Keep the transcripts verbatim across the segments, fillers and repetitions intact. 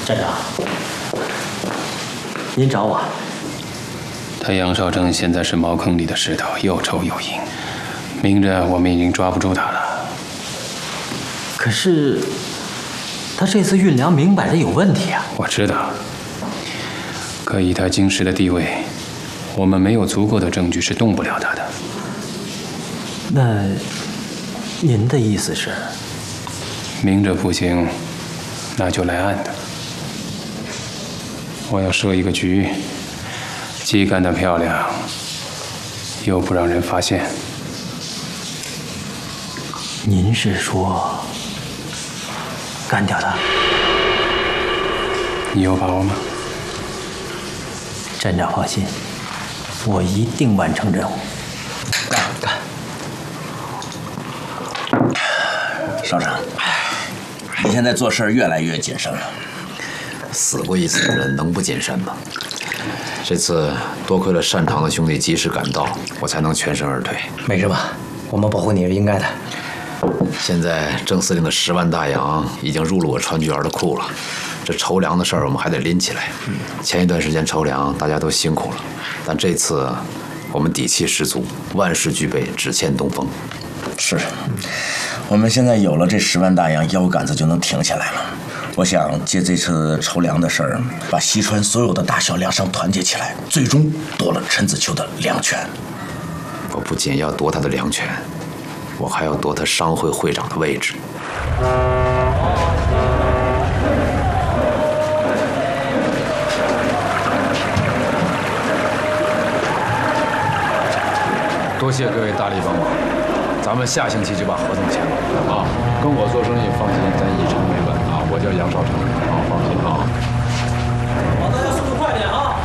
站长，您找我？ 他杨少正现在是茅坑里的石头，又臭又硬，明着我们已经抓不住他了。 可是，他这次运粮明摆着有问题啊！ 我知道，可以他京师的地位，我们没有足够的证据是动不了他的。 那您的意思是？ 明着不行，那就来暗的。我要设一个局，既干得漂亮，又不让人发现。 您是说干掉他？ 你有把握吗？ 站长放心，我一定完成任务。干干！ 少长，你现在做事越来越谨慎了。 死过一次的人能不谨慎吗？这次多亏了擅长的兄弟及时赶到，我才能全身而退。 没事吧？我们保护你是应该的。 现在郑司令的十万大洋已经入了我川剧园的库了，这筹粮的事儿我们还得拎起来。前一段时间筹粮大家都辛苦了，但这次我们底气十足，万事俱备，只欠东风。 是，我们现在有了这十万大洋，腰杆子就能挺起来了。我想借这次筹粮的事儿，把西川所有的大小粮商团结起来，最终夺了陈子秋的粮权。 我不仅要夺他的粮权，我还要夺他商会会长的位置。多谢各位大力帮忙，咱们下星期就把合同签了啊！跟我做生意放心，咱一成没问啊！我叫杨少成，啊，放心啊！ 好，大家速度快点啊！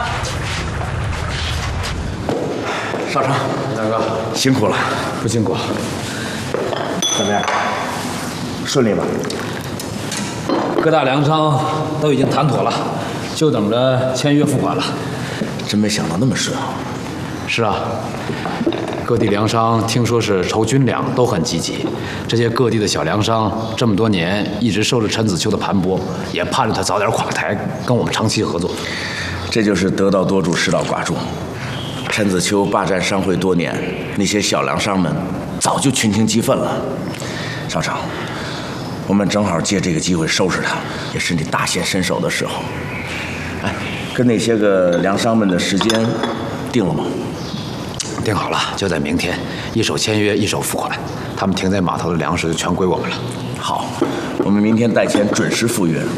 来， 少成， 大哥辛苦了， 不辛苦。 怎么样？顺利吗？ 各大粮商都已经谈妥了，就等着签约付款了。 真没想到那么顺啊！ 是啊，各地粮商听说是筹军粮都很积极。这些各地的小粮商这么多年一直受着陈子秋的盘剥，也盼着他早点垮台，跟我们长期合作。 这就是得道多助，失道寡助。陈子秋霸占商会多年，那些小粮商们早就群情激愤了。少长，我们正好借这个机会收拾他，也是你大显身手的时候。哎，跟那些个粮商们的时间定了吗？ 定好了，就在明天，一手签约，一手付款。他们停在码头的粮食就全归我们了。 好，我们明天带钱准时赴约。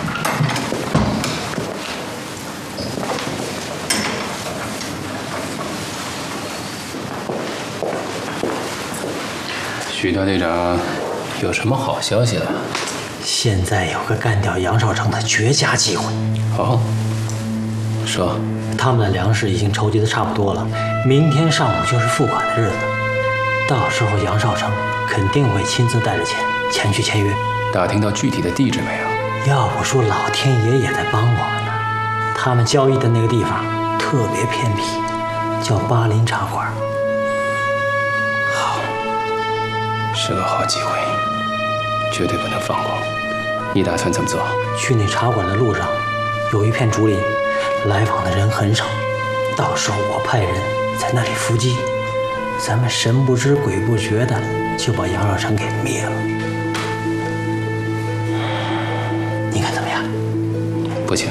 许大队长，有什么好消息了？ 现在有个干掉杨少成的绝佳机会。 哦，说。 他们的粮食已经筹集的差不多了，明天上午就是付款的日子。到时候杨少成肯定会亲自带着钱前去签约。 打听到具体的地址没有？ 要不说老天爷也在帮我们呢。他们交易的那个地方特别偏僻，叫巴林茶馆。 好，是个好机会，绝对不能放过。你打算怎么做？ 去那茶馆的路上有一片竹林，来往的人很少，到时候我派人在那里伏击，咱们神不知鬼不觉的就把杨少成给灭了。你看怎么样？ 不行，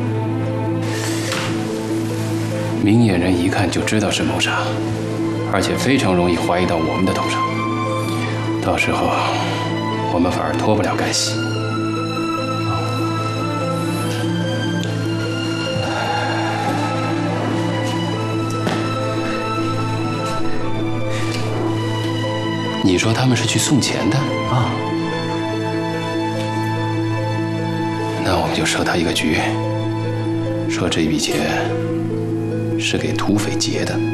明眼人一看就知道是谋杀，而且非常容易怀疑到我们的头上，到时候我们反而脱不了干系。你说他们是去送钱的啊？ 那我们就设他一个局，说这笔钱是给土匪劫的。